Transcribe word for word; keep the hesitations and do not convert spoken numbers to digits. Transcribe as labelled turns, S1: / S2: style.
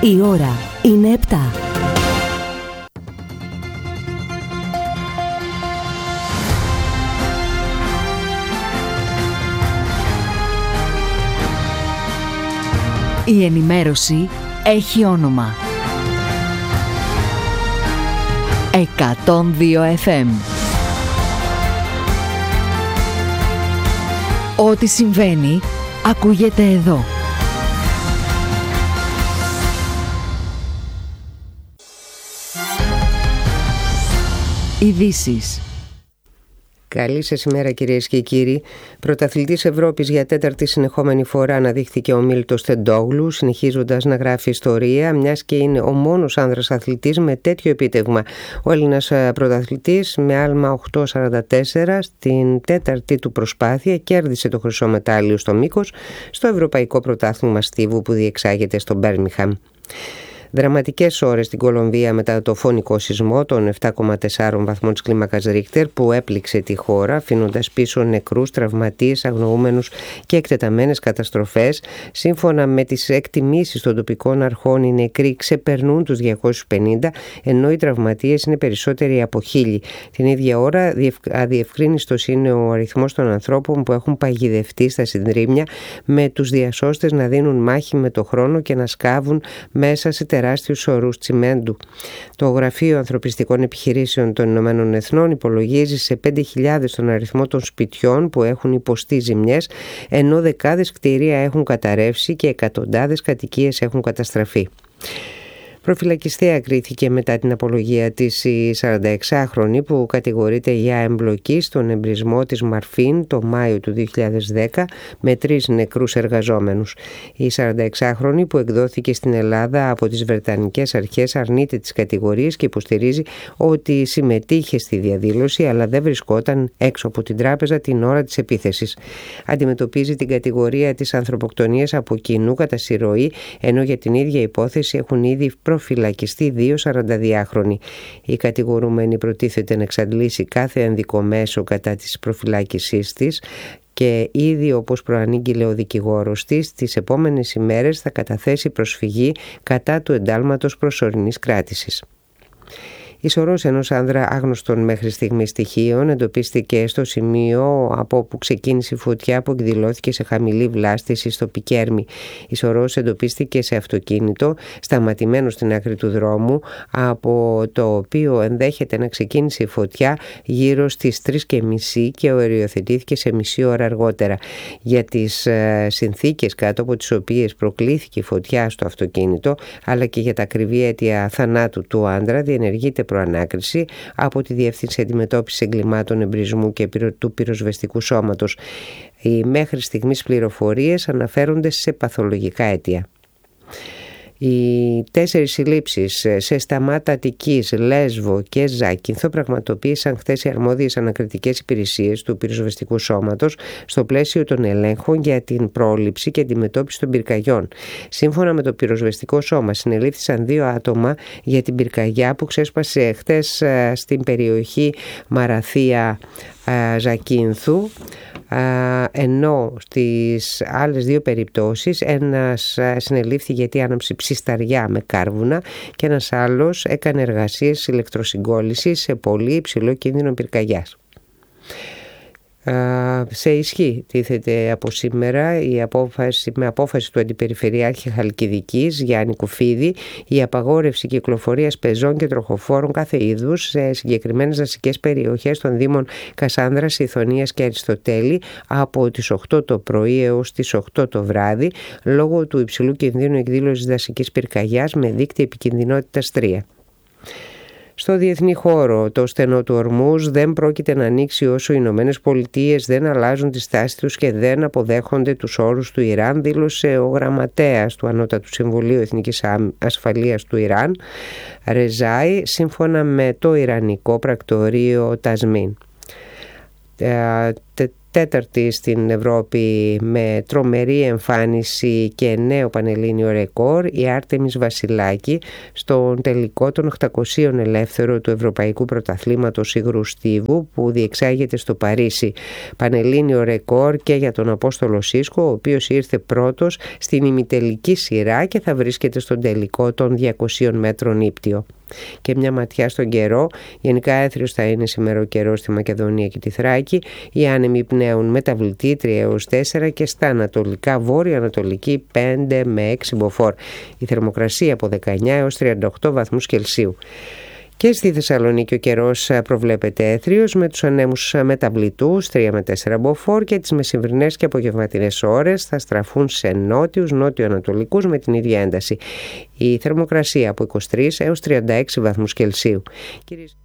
S1: Η ώρα είναι επτά. Η ενημέρωση έχει όνομα. εκατόν δύο εφ εμ. Ό,τι συμβαίνει, ακούγεται εδώ. Ειδήσεις.
S2: Καλή σας ημέρα, κυρίες και κύριοι. Πρωταθλητής Ευρώπης για τέταρτη συνεχόμενη φορά αναδείχθηκε ο Μίλτος Τεντόγλου, συνεχίζοντας να γράφει ιστορία, μιας και είναι ο μόνος άνδρας αθλητής με τέτοιο επίτευγμα. Ο Έλληνας πρωταθλητής με άλμα οκτώ σαράντα τέσσερα στην τέταρτη του προσπάθεια κέρδισε το χρυσό μετάλλιο στο μήκος στο Ευρωπαϊκό Πρωτάθλημα Στίβου που διεξάγεται στο Μπέρμιγχαμ. Δραματικές ώρες στην Κολομβία μετά το φωνικό σεισμό των επτά κόμμα τέσσερα βαθμών της κλίμακας Ρίχτερ που έπληξε τη χώρα, αφήνοντας πίσω νεκρούς, τραυματίες, αγνοούμενους και εκτεταμένες καταστροφές. Σύμφωνα με τις εκτιμήσεις των τοπικών αρχών, οι νεκροί ξεπερνούν τους διακόσιους πενήντα, ενώ οι τραυματίες είναι περισσότεροι από χίλιοι. Την ίδια ώρα, αδιευκρίνιστος είναι ο αριθμός των ανθρώπων που έχουν παγιδευτεί στα συντρίμμια, με τους διασώστες να δίνουν μάχη με το χρόνο και να σκάβουν μέσα σε τεράστιους ορούς τσιμέντου. Το Γραφείο Ανθρωπιστικών Επιχειρήσεων των Ηνωμένων Εθνών υπολογίζει σε πέντε χιλιάδες τον αριθμό των σπιτιών που έχουν υποστεί ζημιές, ενώ δεκάδες κτίρια έχουν καταρρεύσει και εκατοντάδες κατοικίες έχουν καταστραφεί. Προφυλακιστέα κρίθηκε μετά την απολογία της η σαρανταεξάχρονη που κατηγορείται για εμπλοκή στον εμπρισμό της Μαρφίν το Μάιο του δύο χιλιάδες δέκα με τρεις νεκρούς εργαζόμενους. Η σαρανταεξάχρονη που εκδόθηκε στην Ελλάδα από τις Βρετανικές αρχές αρνείται τις κατηγορίες και υποστηρίζει ότι συμμετείχε στη διαδήλωση αλλά δεν βρισκόταν έξω από την τράπεζα την ώρα της επίθεσης. Αντιμετωπίζει την κατηγορία της ανθρωποκτονίας από κοινού κατά συρροή, ενώ για την ίδια υπόθεση έχουν ήδη προφυλακιστεί δύο σαρανταδυάχρονοι. Η κατηγορούμενη προτίθεται να εξαντλήσει κάθε ενδικό μέσο κατά της προφυλάκησής της και ήδη, όπως προανήγγειλε ο δικηγόρος της, τις επόμενες ημέρες θα καταθέσει προσφυγή κατά του εντάλματος προσωρινής κράτησης. Η σωρός ενός άνδρα άγνωστων μέχρι στιγμή στοιχείων εντοπίστηκε στο σημείο από όπου ξεκίνησε η φωτιά που εκδηλώθηκε σε χαμηλή βλάστηση στο Πικέρμι. Η σωρός εντοπίστηκε σε αυτοκίνητο σταματημένο στην άκρη του δρόμου, από το οποίο ενδέχεται να ξεκίνησε η φωτιά γύρω στις τρεις και μισή και οριοθετήθηκε σε μισή ώρα αργότερα. Για τις ε, συνθήκες κάτω από τις οποίες προκλήθηκε η φωτιά στο αυτοκίνητο, αλλά και για τα ακριβή αίτια θανάτου του άντρα, διενεργείται προανάκριση από τη Διεύθυνση Αντιμετώπισης Εγκλημάτων Εμπρισμού και του Πυροσβεστικού Σώματος. Οι μέχρι στιγμής πληροφορίες αναφέρονται σε παθολογικά αίτια. Οι τέσσερις συλλήψεις σε Σταμάτα Αττικής, Λέσβο και Ζάκυνθο πραγματοποίησαν χθες οι αρμόδιες ανακριτικές υπηρεσίες του Πυροσβεστικού Σώματος στο πλαίσιο των ελέγχων για την πρόληψη και αντιμετώπιση των πυρκαγιών. Σύμφωνα με το Πυροσβεστικό Σώμα, συνελήφθησαν δύο άτομα για την πυρκαγιά που ξέσπασε χθες στην περιοχή Μαραθία Ζακίνθου, ενώ στις άλλες δύο περιπτώσεις ένας συνελήφθη γιατί άναψε ψισταριά με κάρβουνα και ένας άλλος έκανε εργασίες ηλεκτροσυγκόλλησης σε πολύ υψηλό κίνδυνο πυρκαγιάς. Σε ισχύ τίθεται από σήμερα η απόφαση, με απόφαση του Αντιπεριφερειάρχη Χαλκιδικής Γιάννη Κουφίδη, η απαγόρευση κυκλοφορίας πεζών και τροχοφόρων κάθε είδους σε συγκεκριμένες δασικές περιοχές των Δήμων Κασάνδρας, Ιθωνίας και Αριστοτέλη από τις οκτώ το πρωί έως τις οκτώ το βράδυ, λόγω του υψηλού κινδύνου εκδήλωσης δασικής πυρκαγιάς με δείκτη επικινδυνότητας τρία. Στο διεθνή χώρο, το στενό του Ορμούζ δεν πρόκειται να ανοίξει όσο οι Ηνωμένες Πολιτείες δεν αλλάζουν τη στάση τους και δεν αποδέχονται τους όρους του Ιράν, δήλωσε ο γραμματέας του Ανώτατου Συμβουλίου Εθνικής Ασφαλείας του Ιράν, Ρεζάι, σύμφωνα με το Ιρανικό πρακτορείο Τασμίν. τέταρτη στην Ευρώπη με τρομερή εμφάνιση και νέο πανελλήνιο ρεκόρ η Άρτεμις Βασιλάκη στον τελικό των οκτακοσίων ελεύθερο του Ευρωπαϊκού Πρωταθλήματος Υγρού Στίβου που διεξάγεται στο Παρίσι. Πανελλήνιο ρεκόρ και για τον Απόστολο Σίσκο, ο οποίος ήρθε πρώτος στην ημιτελική σειρά και θα βρίσκεται στον τελικό των διακοσίων μέτρων ύπτιο. Και μια ματιά στον καιρό. Γενικά έθριος θα είναι σήμερα ο καιρός στη Μακεδονία και τη Θράκη. Οι άνεμοι πνέουν μεταβλητή τρία έως τέσσερα και στα ανατολικά βόρειο-ανατολική πέντε με έξι μποφόρ. Η θερμοκρασία από δεκαεννιά έως τριάντα οκτώ βαθμούς Κελσίου. Και στη Θεσσαλονίκη ο καιρός προβλέπεται έθριος με τους ανέμους μεταβλητούς τρία με τέσσερα μποφόρ και τις μεσημβρινές και απογευματινές ώρες θα στραφούν σε νότιους, νότιο-ανατολικούς με την ίδια ένταση. Η θερμοκρασία από είκοσι τρεις έως τριάντα έξι βαθμούς Κελσίου. Κυρίες...